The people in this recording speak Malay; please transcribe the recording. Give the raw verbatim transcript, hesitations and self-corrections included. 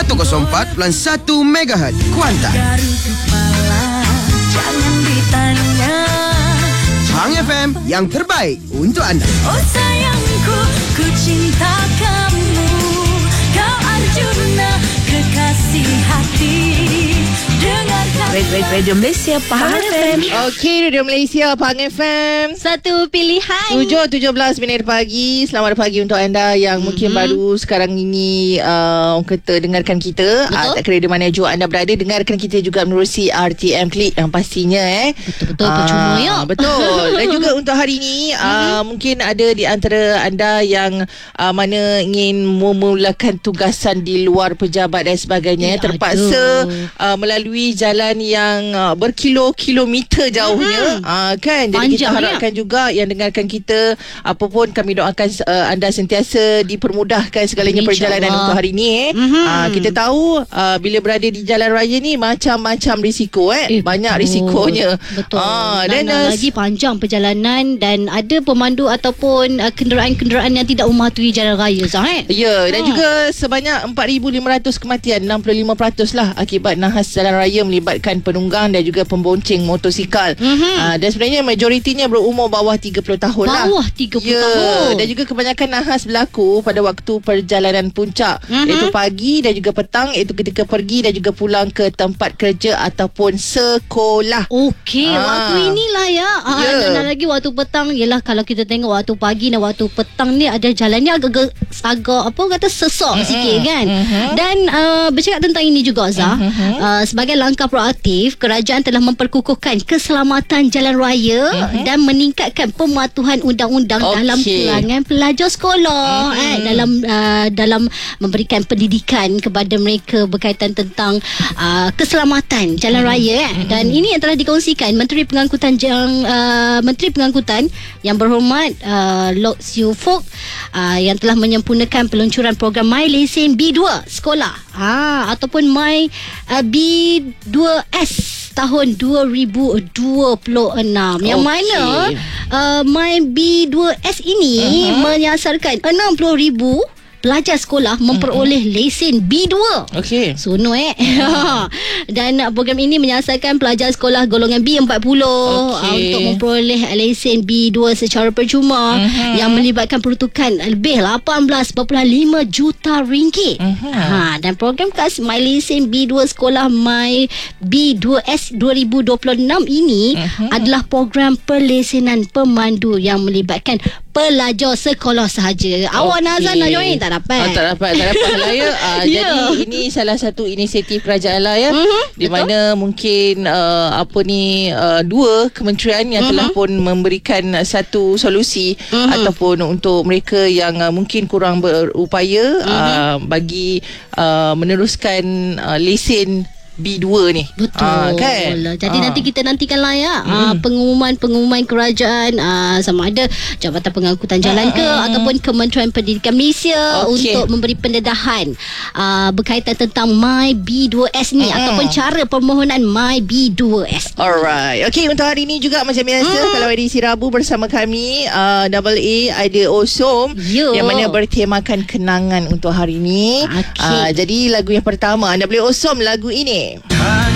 seratus empat perpuluhan satu megahertz Kuantan. Jangan ditanya. Hang F M yang terbaik untuk anda. Oh sayangku, ku cinta kamu. Kau Arjuna, kekasih hati. Dengarkan Radio Malaysia Pahang F M. Okey, Radio Malaysia Pahang F M. Satu pilihan. tujuh tujuh belas minit pagi. Selamat pagi untuk anda yang mm-hmm. mungkin baru sekarang ini uh, orang kata dengarkan kita. Uh, tak kira di mana juga anda berada, dengarkan kita juga menerusi R T M Klik yang pastinya eh. Betul-betul uh, percuma ya. Betul. Dan juga untuk hari ini uh, mm-hmm. mungkin ada di antara anda yang uh, mana ingin memulakan tugasan di luar pejabat dan sebagainya, ya, terpaksa uh, melalui jalan yang uh, berkilo-kilometer jauhnya, mm-hmm. uh, kan. Jadi panjang, kita harapkan ya. juga yang dengarkan kita, apa pun kami doakan uh, anda sentiasa dipermudahkan segalanya perjalanan untuk hari ini eh. Mm-hmm. Uh, kita tahu uh, bila berada di jalan raya ni macam-macam risiko eh. eh Banyak betul. risikonya. Betul. Uh, dan uh, lagi panjang perjalanan dan ada pemandu ataupun uh, kenderaan-kenderaan yang tidak mematuhi jalan raya sah eh. Ya, dan hmm. juga sebanyak empat ribu lima ratus kematian, enam puluh lima peratus lah akibat nahas jalan raya melibatkan penunggang dan juga pembonceng motosikal. Mm-hmm. Uh, dan sebenarnya majoritinya berumur bawah tiga puluh tahun bawah lah. Bawah tiga puluh ya, tahun. Dan juga kebanyakan nahas berlaku pada waktu perjalanan puncak, mm-hmm. iaitu pagi dan juga petang, iaitu ketika pergi dan juga pulang ke tempat kerja ataupun sekolah. Okey, uh. waktu inilah ya. Uh, yeah. Dan lagi waktu petang, ialah kalau kita tengok waktu pagi dan waktu petang ni ada jalannya agak agak apa kata sesak mm-hmm. sikit kan. Mm-hmm. Dan uh, bercakap tentang ini juga Zah, mm-hmm. uh, sebagai langkah proaktif, kerajaan telah memperkukuhkan keselamatan jalan raya mm-hmm. dan meningkatkan pematuhan undang-undang okay. dalam kalangan pelajar sekolah mm-hmm. eh, dalam uh, dalam memberikan pendidikan kepada mereka berkaitan tentang uh, keselamatan jalan mm-hmm. raya eh. Dan mm-hmm. ini yang telah dikongsikan Menteri Pengangkutan yang uh, Menteri Pengangkutan yang berhormat uh, Lok Siu Fok uh, yang telah menyempurnakan peluncuran program My Lesen B dua sekolah ah ataupun My uh, B dua S tahun dua ribu dua puluh enam yang okay. mana uh, My B dua S ini uh-huh. menyasarkan enam puluh ribu pelajar sekolah memperoleh mm-hmm. lesen B dua. Okey. Sono eh. Dan program ini menyasarkan pelajar sekolah golongan B empat puluh okay. untuk memperoleh lesen B dua secara percuma mm-hmm. yang melibatkan peruntukan lebih lapan belas perpuluhan lima juta ringgit. Mm-hmm. Ha, dan program khas My Lesen B dua sekolah My B dua S dua ribu dua puluh enam ini mm-hmm. adalah program perlesenan pemandu yang melibatkan pelajar sekolah sahaja. Awak okay. Nazan nak join tak dapat. Oh, tak dapat, tak dapat lah ya. Uh, yeah. Jadi ini salah satu inisiatif kerajaan lah ya. Mm-hmm. Di mana mungkin uh, apa ni uh, dua kementerian yang mm-hmm. telah pun memberikan satu solusi mm-hmm. ataupun untuk mereka yang uh, mungkin kurang berupaya mm-hmm. uh, bagi uh, meneruskan uh, lesen B dua ni. Betul uh, kan? Jadi uh. nanti kita nantikanlah ya hmm. uh, pengumuman-pengumuman kerajaan uh, sama ada Jabatan Pengangkutan Jalan uh, ke uh, ataupun Kementerian Pendidikan Malaysia okay. untuk memberi pendedahan uh, berkaitan tentang My B dua S ni uh, ataupun cara permohonan My B dua S. Alright. Okey, untuk hari ni juga macam biasa hmm. kalau edisi Rabu bersama kami uh, Double A Aida Osom Yo. yang mana bertemakan kenangan untuk hari ni. Okay. Uh, jadi lagu yang pertama anda boleh Osom lagu ini.